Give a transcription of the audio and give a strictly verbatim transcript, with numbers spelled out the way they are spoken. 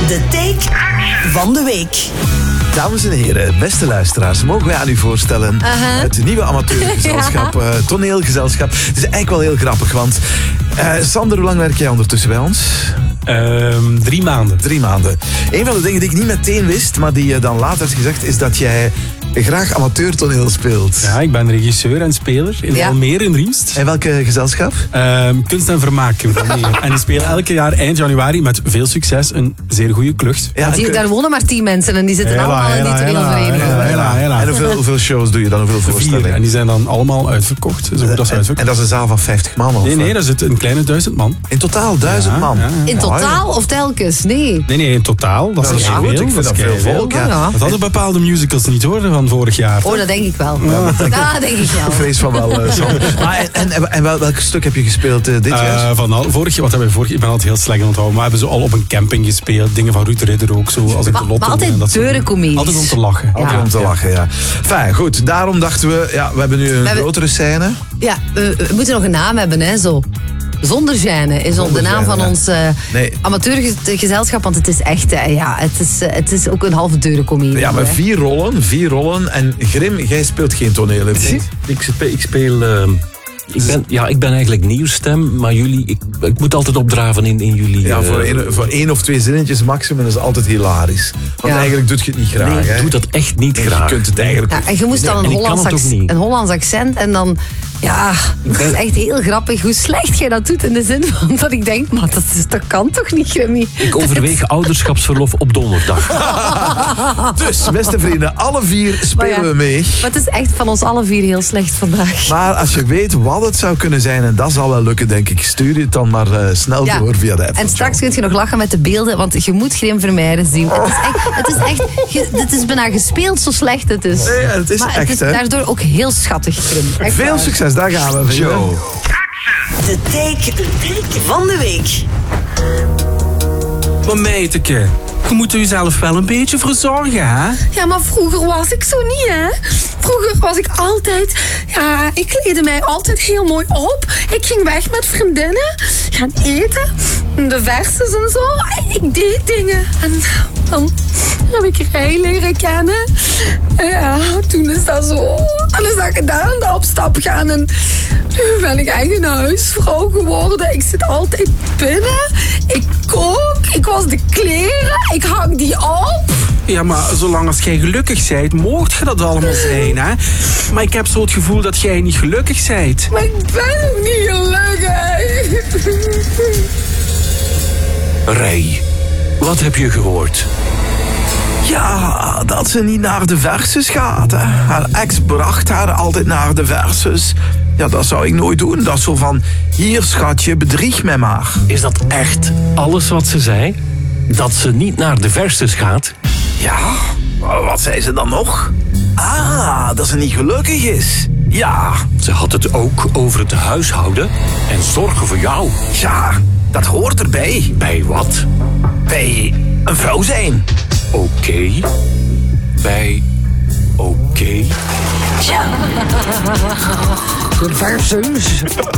De take van de week. Dames en heren, beste luisteraars, mogen wij aan u voorstellen Uh-huh. het nieuwe amateurgezelschap, uh, toneelgezelschap. Het is eigenlijk wel heel grappig, want uh, Sander, hoe lang werk jij ondertussen bij ons? Um, drie maanden. Drie maanden. Een van de dingen die ik niet meteen wist, maar die je dan later hebt gezegd, is dat jij graag amateurtoneel speelt. Ja, ik ben regisseur en speler in Ja. Almere in Riemst. En welke gezelschap? Um, kunst en vermaak in Almere. En die spelen elke jaar eind januari met veel succes een zeer goede klucht. Ja, Die, en- daar wonen maar tien mensen en die zitten Hela, allemaal in die hela, toneelvereniging. hela, hela, hela. En hoeveel, hoeveel shows doe je dan? Hoeveel Vier. voorstellingen? En die zijn dan allemaal uitverkocht. Zo goed als en, uitverkocht. en dat is een zaal van vijftig man? Of? Nee, nee, dat is het een kleine duizend man. In totaal duizend Ja, man? ja, ja. In totaal of telkens? Nee. Nee, nee, in totaal. Dat, Dat is is heel goed, veel. ik vind dat veel keiveel. volk. Ja. Ja. Dat hadden bepaalde musicals niet hoor, van vorig jaar. Oh, dat denk ik wel. Dat denk ik Ik wel. vrees van wel, uh, Sander. Maar en, en, en wel, welk stuk heb je gespeeld uh, dit jaar? Uh, van al, vorig jaar, wat hebben we vorig jaar? Ik ben altijd heel slecht aan het houden. Maar we hebben zo al op een camping gespeeld. Dingen van Ruud de Ridder ook. Zo, als ik Maar- de Lotte maar altijd en dat soort dingen. deurencomedies. Altijd om te lachen. Ook ja. om te lachen, ja. Fijn, goed. Daarom dachten we, ja, we hebben nu een hebben- grotere scène. Ja, we, we moeten nog een naam hebben, hè, zo. Zonder gêne is al de naam van gêne, ja. ons uh, Nee. amateurgezelschap, want het is echt, uh, ja, het is, uh, het is ook een halve deurencomedie. Ja, maar hè. vier rollen, vier rollen. En Grim, jij speelt geen toneel, hè? Ik speel, ik speel uh, ik ben, ja, ik ben eigenlijk nieuwstem, maar jullie, ik, ik moet altijd opdraven in, in jullie... Ja, uh, voor één, voor één of twee zinnetjes maximum is altijd hilarisch. Want Ja. eigenlijk doe je het niet graag, nee, hè? ik doe dat echt niet Nee, je graag. kunt het eigenlijk Ja, en je moest dan en een ik kan Hollands, het ook acc- niet. een Hollands accent en dan... Ja, het is echt heel grappig hoe slecht jij dat doet in de zin van dat ik denk, maar dat, is, dat kan toch niet, Grimmy? Ik overweeg ouderschapsverlof op donderdag. Dus, beste vrienden, alle vier spelen Maar ja. we mee. Maar het is echt van ons alle vier heel slecht vandaag. Maar als je weet wat het zou kunnen zijn, en dat zal wel lukken, denk ik, stuur je het dan maar uh, snel Ja. door via de app. En straks kun je nog lachen met de beelden, want je moet Grim Vermeijden zien. Het is echt, het is echt ge- het is bijna gespeeld zo slecht het is. Nee, het is maar echt, het is hè. daardoor ook heel schattig, Grim. Echt Veel waar. succes, daar gaan we. vrienden. De take, de take van de week. Maar meideke, je moet er jezelf wel een beetje verzorgen, hè? Ja, maar vroeger was ik zo niet, hè. Vroeger was ik altijd... Ja, ik kleedde mij altijd heel mooi op. Ik ging weg met vriendinnen. Gaan eten. De verses en zo. Ik deed dingen. En dan heb ik Rij leren kennen. En ja, toen is dat zo. En is dat gedaan, dat op stap gaan. En nu ben ik eigen huisvrouw geworden. Ik zit altijd binnen. Ik kook. Ik was de kleren. Ik hang die op. Ja, maar zolang als jij gelukkig bent, moogt je dat allemaal zijn, hè? Maar ik heb zo het gevoel dat jij niet gelukkig bent. Maar ik ben ook niet gelukkig. Rij, wat heb je gehoord? Ja, dat ze niet naar de versus gaat. Hè. Haar ex bracht haar altijd naar de versus. Ja, dat zou ik nooit doen. Dat is zo van, hier schatje, bedrieg mij maar. Is dat echt alles wat ze zei? Dat ze niet naar de versus gaat? Ja, wat zei ze dan nog? Ah, dat ze niet gelukkig is. Ja, Ze had het ook over het huishouden en zorgen voor jou. ja, dat hoort erbij. Bij wat? Bij een vrouw zijn. Oké. Bij... Oké. De versus.